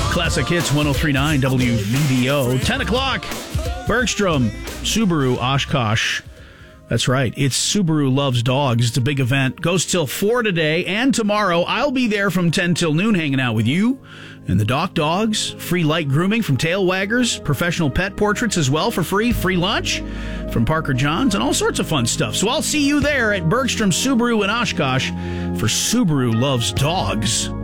Classic Hits 103.9 WVDO. 10 o'clock. Bergstrom, Subaru, Oshkosh. That's right. It's Subaru Loves Dogs. It's a big event. Goes till 4 today and tomorrow. I'll be there from 10 till noon hanging out with you and the Doc Dogs. Free light grooming from Tail Waggers. Professional pet portraits as well for free. Free lunch from Parker Johns and all sorts of fun stuff. So I'll see you there at Bergstrom Subaru in Oshkosh for Subaru Loves Dogs.